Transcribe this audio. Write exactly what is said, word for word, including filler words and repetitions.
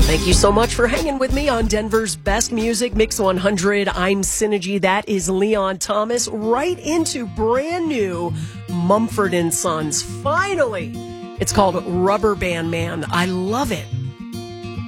Thank you so much for hanging with me on Denver's Best Music Mix one hundred. I'm Synergy. That is Leon Thomas. Right into brand new Mumford and Sons. Finally, it's called Rubber Band Man. I love it.